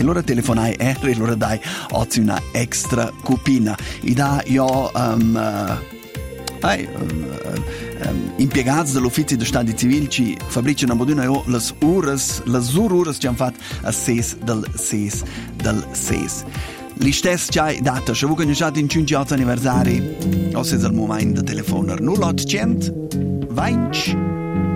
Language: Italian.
e loro telefonai e loro dai oggi una extra cupina i da io impiegati dell'Uffizio di Stati Civili ci fabbricano le ore che hanno fatto a 6 del 6. Li stessi già data, se voi conoscete in 58 anniversari, o se è il momento di telefonare 0800 20